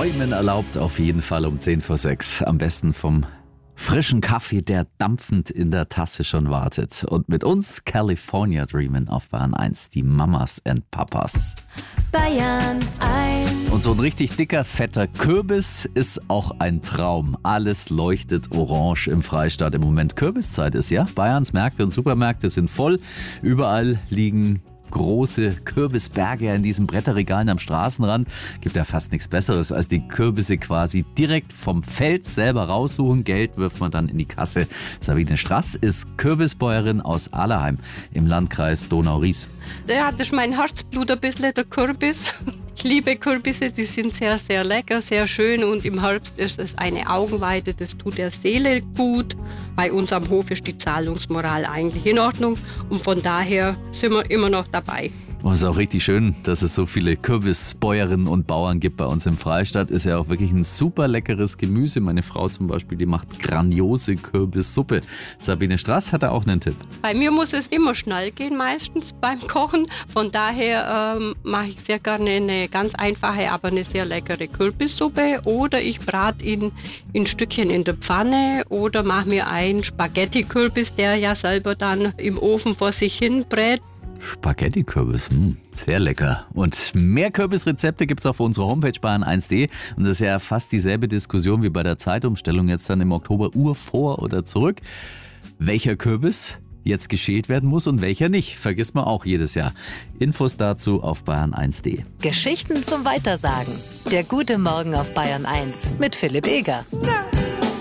Träumen erlaubt auf jeden Fall um 5:10. Am besten vom frischen Kaffee, der dampfend in der Tasse schon wartet. Und mit uns California Dreamin' auf Bayern 1, die Mamas and Papas. Bayern 1. Und so ein richtig dicker, fetter Kürbis ist auch ein Traum. Alles leuchtet orange im Freistaat. Im Moment Kürbiszeit ist, ja. Bayerns Märkte und Supermärkte sind voll. Überall liegen große Kürbisberge in diesen Bretterregalen am Straßenrand. Gibt ja fast nichts Besseres, als die Kürbisse quasi direkt vom Feld selber raussuchen. Geld wirft man dann in die Kasse. Sabine Strass ist Kürbisbäuerin aus Allerheim im Landkreis Donau-Ries. Ja, das ist mein Herzblut ein bisschen, der Kürbis. Ich liebe Kürbisse, die sind sehr, sehr lecker, sehr schön und im Herbst ist es eine Augenweide, das tut der Seele gut. Bei uns am Hof ist die Zahlungsmoral eigentlich in Ordnung und von daher sind wir immer noch dabei. Und es ist auch richtig schön, dass es so viele Kürbisbäuerinnen und Bauern gibt bei uns im Freistaat. Ist ja auch wirklich ein super leckeres Gemüse. Meine Frau zum Beispiel, die macht grandiose Kürbissuppe. Sabine Strass hat da auch einen Tipp. Bei mir muss es immer schnell gehen, meistens beim Kochen. Von daher mache ich sehr gerne eine ganz einfache, aber eine sehr leckere Kürbissuppe. Oder ich brate ihn in Stückchen in der Pfanne oder mache mir einen Spaghetti-Kürbis, der ja selber dann im Ofen vor sich hin brät. Spaghetti-Kürbis, sehr lecker. Und mehr Kürbisrezepte gibt es auf unserer Homepage bayern1.de. Und das ist ja fast dieselbe Diskussion wie bei der Zeitumstellung jetzt dann im Oktober, vor oder zurück. Welcher Kürbis jetzt geschält werden muss und welcher nicht, vergisst man auch jedes Jahr. Infos dazu auf bayern1.de. Geschichten zum Weitersagen. Der gute Morgen auf Bayern 1 mit Philipp Eger.